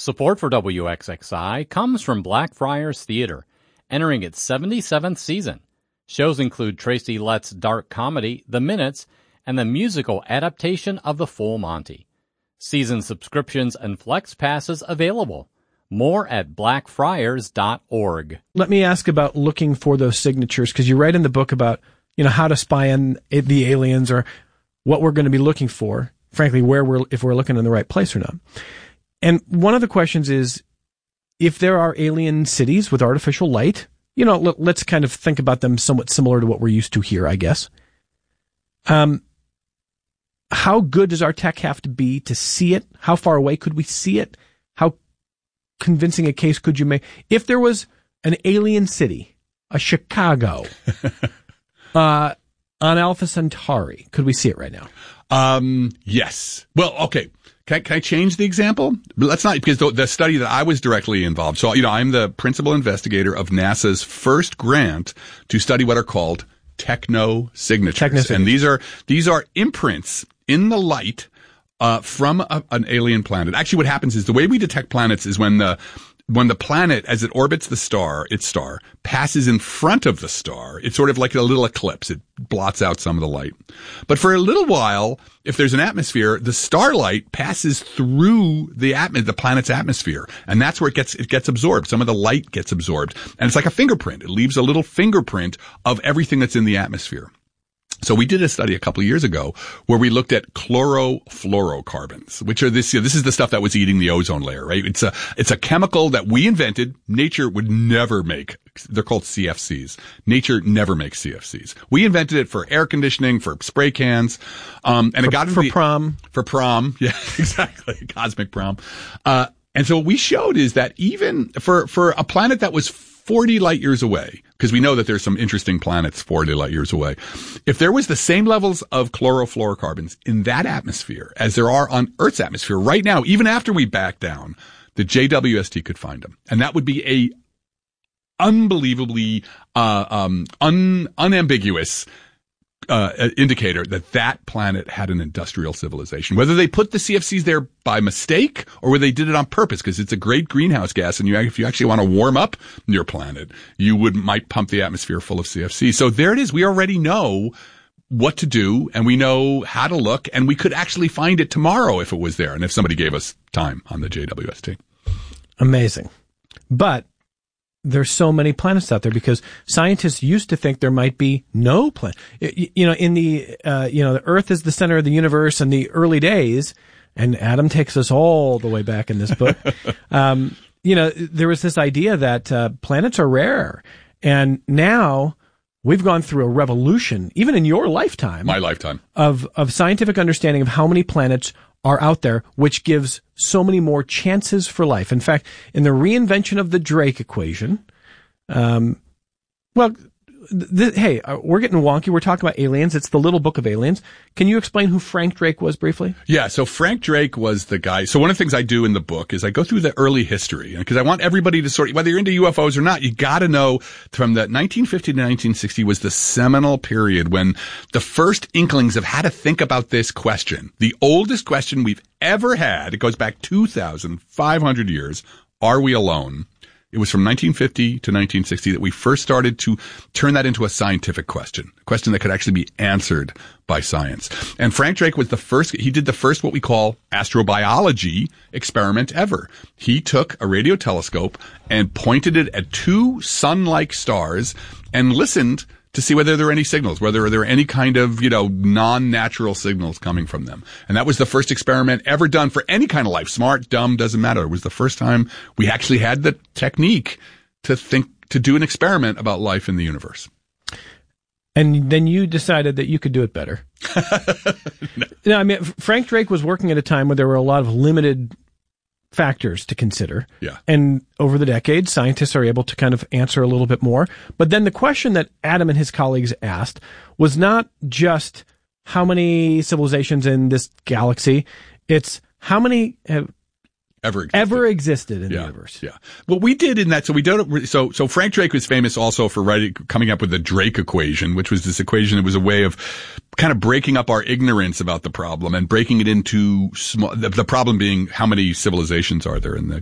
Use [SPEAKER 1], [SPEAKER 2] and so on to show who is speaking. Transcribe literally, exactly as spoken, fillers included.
[SPEAKER 1] Support for W X X I comes from Blackfriars Theater, entering its seventy-seventh season. Shows include Tracy Letts' dark comedy, The Minutes, and the musical adaptation of The Full Monty. Season subscriptions and flex passes available. More at blackfriars dot org.
[SPEAKER 2] Let me ask about looking for those signatures, because you write in the book about, you know, how to spy on the aliens or what we're going to be looking for, frankly, where we're, if we're looking in the right place or not. And one of the questions is, if there are alien cities with artificial light, you know, let, let's kind of think about them somewhat similar to what we're used to here, I guess. Um, how good does our tech have to be to see it? How far away could we see it? How convincing a case could you make? If there was an alien city, a Chicago, uh, on Alpha Centauri, could we see it right now?
[SPEAKER 3] Um, yes. Well, okay. Can I, can I change the example? Let's not, because the, the study that I was directly involved. So, you know, I'm the principal investigator of NASA's first grant to study what are called techno-signatures.
[SPEAKER 2] Techno-signatures.
[SPEAKER 3] And these are, these are imprints in the light, uh, from a, an alien planet. Actually, what happens is the way we detect planets is when the, when the planet, as it orbits the star, its star, passes in front of the star, it's sort of like a little eclipse. It blots out some of the light. But for a little while, if there's an atmosphere, the starlight passes through the atm- the planet's atmosphere. And that's where it gets, it gets absorbed. Some of the light gets absorbed. And it's like a fingerprint. It leaves a little fingerprint of everything that's in the atmosphere. So we did a study a couple of years ago where we looked at chlorofluorocarbons, which are this, you know, this is the stuff that was eating the ozone layer, right? It's a, it's a chemical that we invented. Nature would never make. They're called C F Cs. Nature never makes C F Cs. We invented it for air conditioning, for spray cans, um, and
[SPEAKER 2] for,
[SPEAKER 3] it got into
[SPEAKER 2] for
[SPEAKER 3] the,
[SPEAKER 2] prom.
[SPEAKER 3] For prom. Yeah, exactly. Cosmic prom. Uh, and so what we showed is that even for, for a planet that was forty light years away, because we know that there's some interesting planets forty light years away. If there was the same levels of chlorofluorocarbons in that atmosphere as there are on Earth's atmosphere right now, even after we back down, the J W S T could find them. And that would be a unbelievably, uh, um, un, unambiguous Uh, indicator that that planet had an industrial civilization. Whether they put the C F Cs there by mistake or whether they did it on purpose, because it's a great greenhouse gas, and you, if you actually want to warm up your planet, you would might pump the atmosphere full of C F Cs. So there it is. We already know what to do, and we know how to look, and we could actually find it tomorrow if it was there, and if somebody gave us time on the J W S T.
[SPEAKER 2] Amazing. But there's so many planets out there because scientists used to think there might be no planet. You know, in the, uh, you know, the Earth is the center of the universe in the early days, and Adam takes us all the way back in this book. um, you know, there was this idea that, uh, planets are rare. And now we've gone through a revolution, even in your lifetime.
[SPEAKER 3] My lifetime.
[SPEAKER 2] Of, of scientific understanding of how many planets are out there, which gives so many more chances for life. In fact, in the reinvention of the Drake equation, um, well, th- hey, uh, we're getting wonky. We're talking about aliens. It's the Little Book of Aliens. Can you explain who Frank Drake was briefly?
[SPEAKER 3] Yeah, so Frank Drake was the guy. So one of the things I do in the book is I go through the early history, because I want everybody to sort of, whether you're into U F Os or not, you got to know from the nineteen fifty to nineteen sixty was the seminal period when the first inklings of how to think about this question, the oldest question we've ever had. It goes back two thousand five hundred years. Are we alone? It was from nineteen fifty to nineteen sixty that we first started to turn that into a scientific question, a question that could actually be answered by science. And Frank Drake was the first, he did the first what we call astrobiology experiment ever. He took a radio telescope and pointed it at two sun-like stars and listened to see whether there were any signals, whether there were any kind of, you know, non-natural signals coming from them. And that was the first experiment ever done for any kind of life. Smart, dumb, doesn't matter. It was the first time we actually had the technique to think, to do an experiment about life in the universe.
[SPEAKER 2] And then you decided that you could do it better. no. no, I mean, Frank Drake was working at a time where there were a lot of limited factors to consider.
[SPEAKER 3] Yeah.
[SPEAKER 2] And over the decades, scientists are able to kind of answer a little bit more. But then the question that Adam and his colleagues asked was not just how many civilizations in this galaxy, it's how many have
[SPEAKER 3] ever existed.
[SPEAKER 2] ever existed in
[SPEAKER 3] yeah,
[SPEAKER 2] the universe.
[SPEAKER 3] Yeah. What we did in that, so we don't, so, so Frank Drake was famous also for writing, coming up with the Drake equation, which was this equation that was a way of kind of breaking up our ignorance about the problem and breaking it into small, the, the problem being how many civilizations are there in the